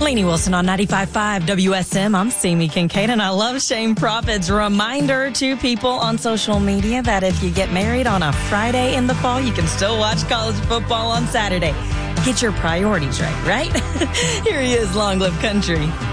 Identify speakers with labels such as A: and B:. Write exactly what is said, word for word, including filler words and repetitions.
A: Lainey Wilson on ninety-five point five W S M. I'm Simi Kincaid, and I love Shane Prophet's reminder to people on social media that if you get married on a Friday in the fall, you can still watch college football on Saturday. Get your priorities right, right? Here he is, Long Live Country.